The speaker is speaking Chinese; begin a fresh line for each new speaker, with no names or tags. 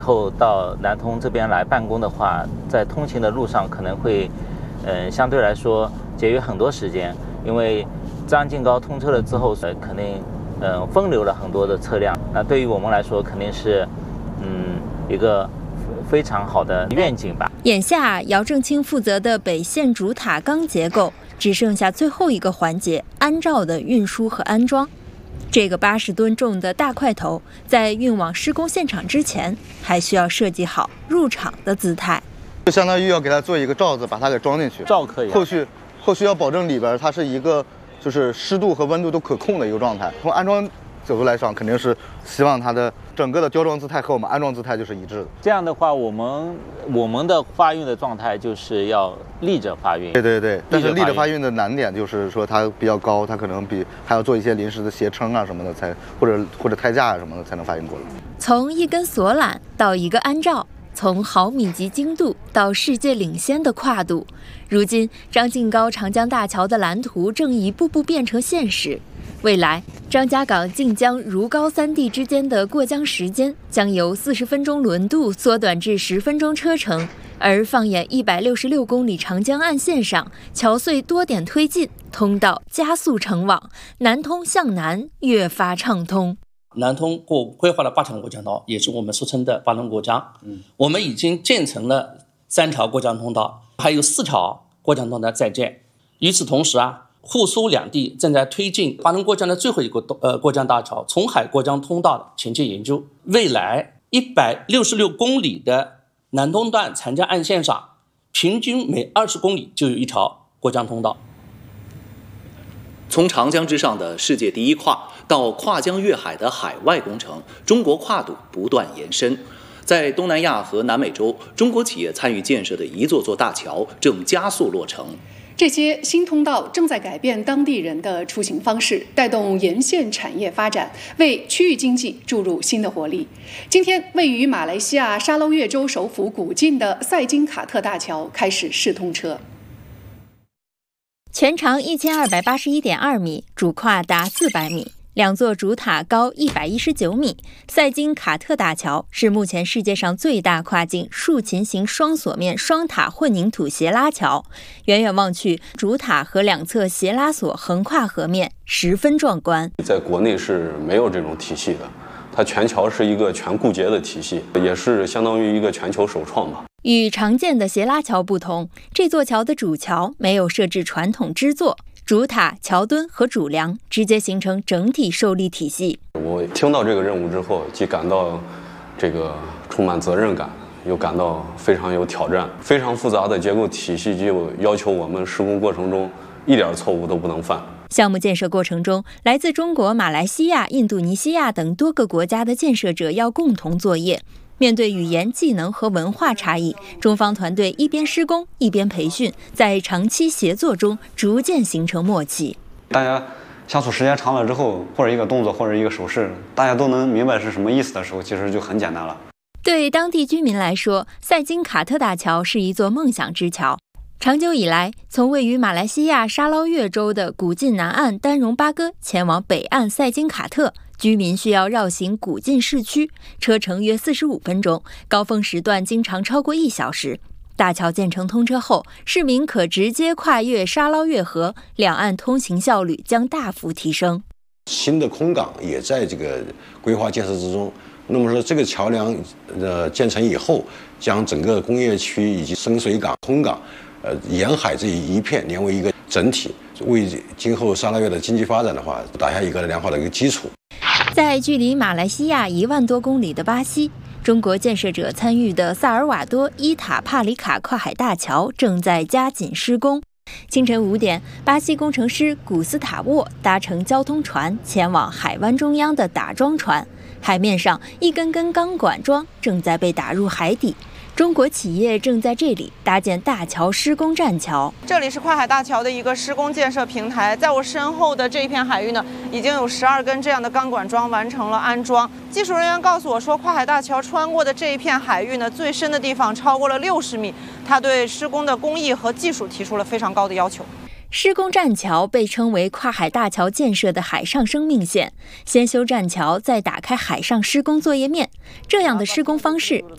后到南通这边来办公的话，在通勤的路上可能会，相对来说节约很多时间，因为张敬高通车了之后，肯定分流了很多的车辆。那对于我们来说，肯定是一个非常好的愿景吧。
眼下姚正清负责的北线主塔钢结构只剩下最后一个环节安罩的运输和安装。这个80吨重的大块头在运往施工现场之前，还需要设计好入场的姿态，
就相当于要给它做一个罩子，把它给装进去。
罩可以，
后续要保证里边它是一个就是湿度和温度都可控的一个状态。从安装角度来讲，肯定是希望它的整个的浇装姿态和我们安装姿态就是一致的。
这样的话，我们的发运的状态就是要立着发运。
对，但是立着发运的难点就是说它比较高，它可能还要做一些临时的斜撑啊什么的才或者胎架啊什么的才能发运过来。
从一根索缆到一个安罩，从毫米级精度到世界领先的跨度，如今张敬高长江大桥的蓝图正一步步变成现实。未来，张家港、晋江、如皋3地之间的过江时间将由40分钟轮渡缩短至10分钟车程，而放眼166公里长江岸线上，桥隧多点推进，通道加速成网，南通向南越发畅通。
南通规划了8条过江道，也是我们俗称的巴仑过江。我们已经建成了3条过江通道，还有4条过江通道在建。与此同时沪苏2地正在推进巴仑过江的最后一个过江大桥从海过江通道的前期研究。未来166公里的南通段长江岸线上，平均每20公里就有1条过江通道。
从长江之上的世界第一跨到跨江越海的海外工程，中国跨度不断延伸。在东南亚和南美洲，中国企业参与建设的一座座大桥正加速落成。
这些新通道正在改变当地人的出行方式，带动沿线产业发展，为区域经济注入新的活力。今天，位于马来西亚沙捞越州首府古晋的赛金卡特大桥开始试通车。
全长1281.2米，主跨达400米。2座主塔高119米，赛金卡特大桥是目前世界上最大跨境竖琴型双锁面双塔混凝土斜拉桥。远远望去，主塔和2侧斜拉索横跨河面，十分壮观。
在国内是没有这种体系的，它全桥是一个全固结的体系，也是相当于一个全球首创吧。
与常见的斜拉桥不同，这座桥的主桥没有设置传统支座，主塔、桥墩和主梁直接形成整体受力体系。
我听到这个任务之后，既感到这个充满责任感，又感到非常有挑战。非常复杂的结构体系就要求我们施工过程中一点错误都不能犯。
项目建设过程中，来自中国、马来西亚、印度尼西亚等多个国家的建设者要共同作业。面对语言、技能和文化差异，中方团队一边施工一边培训，在长期协作中逐渐形成默契。
大家相处时间长了之后，或者一个动作或者一个手势，大家都能明白是什么意思的时候，其实就很简单了。
对当地居民来说，赛金卡特大桥是一座梦想之桥。长久以来，从位于马来西亚沙捞越州的古晋南岸丹戎巴哥前往北岸赛金卡特，居民需要绕行古晋市区，车程约45分钟，高峰时段经常超过1小时。大桥建成通车后，市民可直接跨越沙捞越河，两岸通行效率将大幅提升。
新的空港也在这个规划建设之中。那么说，这个桥梁建成以后，将整个工业区以及深水港、空港沿海这一片连为一个整体，为今后沙捞越的经济发展的话，打下一个良好的一个基础。
在距离马来西亚1万多公里的巴西，中国建设者参与的萨尔瓦多伊塔帕里卡跨海大桥正在加紧施工。清晨5点，巴西工程师古斯塔沃搭乘交通船前往海湾中央的打桩船，海面上一根根钢管桩正在被打入海底。中国企业正在这里搭建大桥施工栈桥。
这里是跨海大桥的一个施工建设平台，在我身后的这一片海域呢，已经有12根这样的钢管桩完成了安装。技术人员告诉我说，跨海大桥穿过的这一片海域呢，最深的地方超过了60米，它对施工的工艺和技术提出了非常高的要求。
施工栈桥被称为跨海大桥建设的海上生命线，先修栈桥，再打开海上施工作业面。这样的施工方式